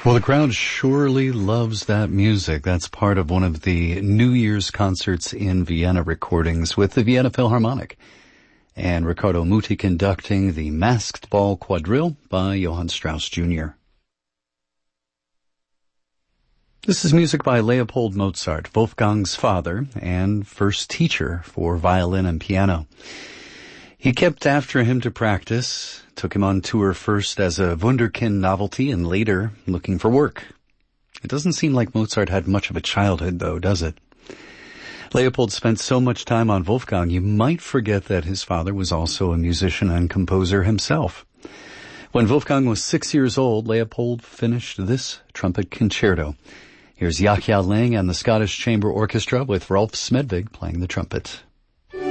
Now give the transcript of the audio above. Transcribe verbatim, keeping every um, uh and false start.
Well, the crowd surely loves that music. That's part of one of the New Year's concerts in Vienna recordings with the Vienna Philharmonic. And Riccardo Muti conducting the Masked Ball Quadrille by Johann Strauss Junior This is music by Leopold Mozart, Wolfgang's father and first teacher for violin and piano. He kept after him to practice, took him on tour first as a wunderkind novelty and later looking for work. It doesn't seem like Mozart had much of a childhood, though, does it? Leopold spent so much time on Wolfgang, you might forget that his father was also a musician and composer himself. When Wolfgang was six years old, Leopold finished this trumpet concerto. Here's Yachia Ling and the Scottish Chamber Orchestra with Rolf Smedvig playing the trumpet.